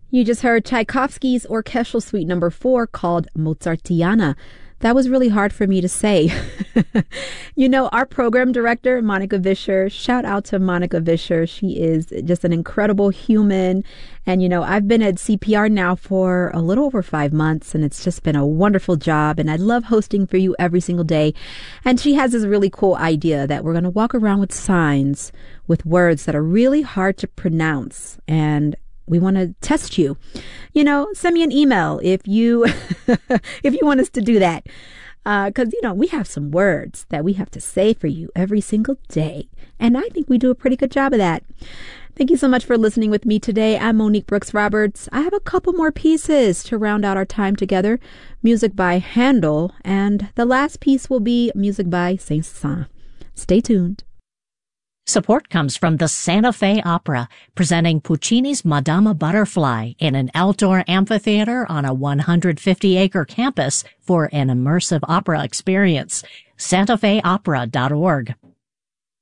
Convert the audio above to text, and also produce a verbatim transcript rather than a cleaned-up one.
You just heard Tchaikovsky's Orchestral Suite number four called Mozartiana. That was really hard for me to say. You know, our program director, Monica Vischer, shout out to Monica Vischer. She is just an incredible human. And, you know, I've been at C P R now for a little over five months, and it's just been a wonderful job. And I love hosting for you every single day. And she has this really cool idea that we're going to walk around with signs with words that are really hard to pronounce. And we want to test you. You know, send me an email if you if you want us to do that. Because, uh, you know, we have some words that we have to say for you every single day. And I think we do a pretty good job of that. Thank you so much for listening with me today. I'm Monique Brooks Roberts. I have a couple more pieces to round out our time together. Music by Handel. And the last piece will be music by Saint-Saëns. Stay tuned. Support comes from the Santa Fe Opera, presenting Puccini's Madama Butterfly in an outdoor amphitheater on a one hundred fifty acre campus for an immersive opera experience. santa fe opera dot org.